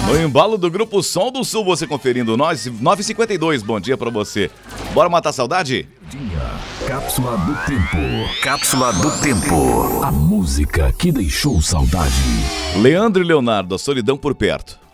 No embalo do Grupo Som do Sul, você conferindo nós, 9h52, bom dia pra você. Bora matar a saudade? Cápsula do Tempo. Cápsula do Tempo. A música que deixou saudade. Leandro e Leonardo, a solidão por perto.